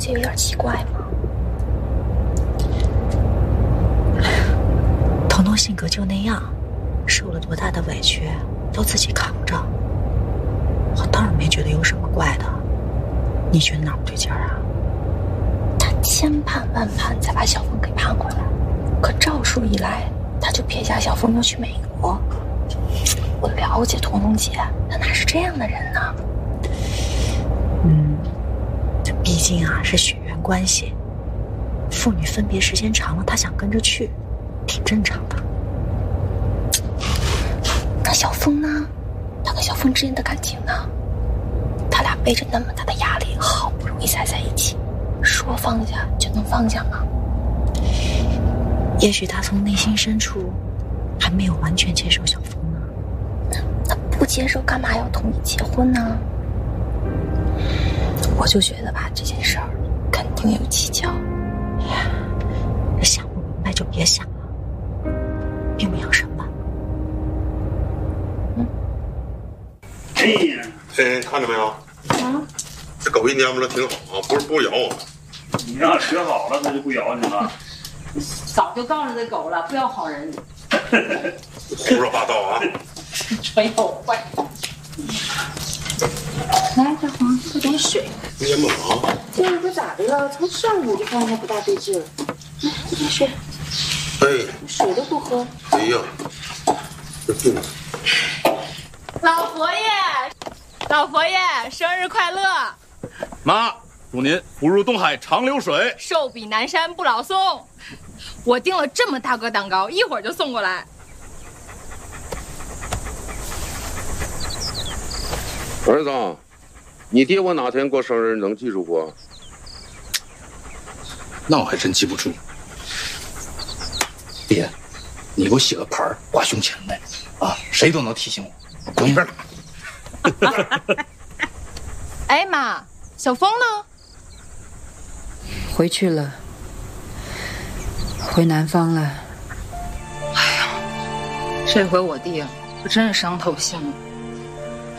姐有点奇怪吗？ 彤彤性格就那样，受了多大的委屈都自己扛着。我当然没觉得有什么怪的，你觉得哪不对劲儿啊？ 他千盼万盼才把小凤给盼回来，可赵叔一来，他就撇下小凤要去美国。我了解彤彤姐，她哪是这样的人呢？ 这毕竟啊是血缘关系，父女分别时间长了，她想跟着去，挺正常的。 那小凤呢？他跟小凤之间的感情呢？他俩背着那么大的压力，好不容易才在一起，说放下就能放下吗？ 也许他从内心深处还没有完全接受小凤呢。 那不接受干嘛要同你结婚呢？我就觉得吧，这件事儿肯定有蹊跷。 想不明白就别想了，病不养生吧。 哎，看着没有？这狗一蔫不了挺好啊，不是咬我。 你让学好了，它就不咬你了。 早就告诉这狗了，不要好人。 胡说八道啊！ 真有坏。来，大黄，喝点水。 你也猛啊！ 这个咋的了？从上午就发现它不大对劲儿。来，喝点水。 哎， 水都不喝。 哎呀，这病。 老佛爷，老佛爷，生日快乐！ 妈，祝您福如东海长流水， 寿比南山不老松。我订了这么大个蛋糕，一会儿就送过来。 儿子，你爹我哪天过生日能记住不？ 那我还真记不住。爹，你给我写个牌儿挂胸前来，啊，谁都能提醒我。滚一边打！ 哎妈，小峰呢？ 回去了，回南方了。 这回我弟啊，可真是伤透心了。